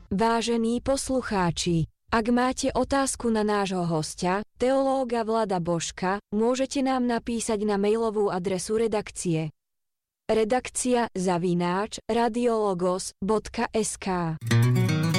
Vážení poslucháči, ak máte otázku na nášho hostia, teológa Vlada Božka, môžete nám napísať na mailovú adresu redakcie redakcia@radiologos.sk.